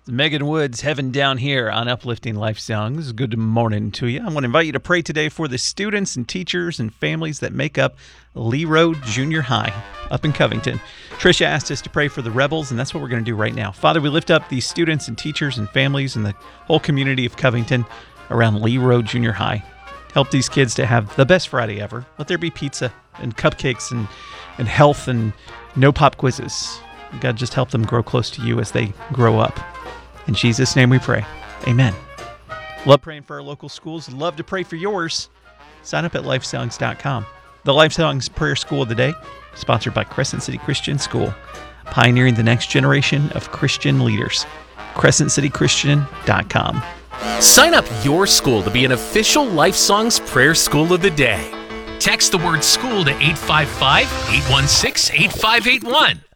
Megan Woods, Heaven Down Here on Uplifting Life Songs. Good morning to you. I want to invite you to pray today for the students and teachers and families that make up Lee Road Junior High up in Covington. Tricia asked us to pray for the rebels, and that's what we're going to do right now. Father, we lift up these students and teachers and families and the whole community of Covington around Lee Road Junior High. Help these kids to have the best Friday ever. Let there be pizza and cupcakes and health and no pop quizzes. God, just help them grow close to you as they grow up. In Jesus' name we pray. Amen. Love praying for our local schools. Love to pray for yours. Sign up at lifesongs.com. The Life Songs Prayer School of the Day, sponsored by Crescent City Christian School, pioneering the next generation of Christian leaders. CrescentCityChristian.com. Sign up your school to be an official Life Songs Prayer School of the Day. Text the word school to 855-816-8581.